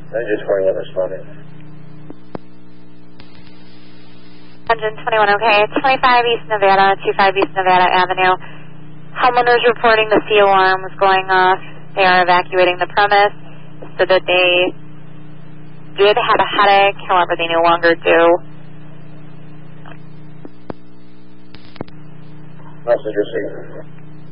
Engine 21 responding. Engine 21, okay. 25 East Nevada, 25 East Nevada Avenue. Homeowners reporting the sea alarm was going off. They are evacuating the premise so that they did have a headache, however they no longer do. Message received.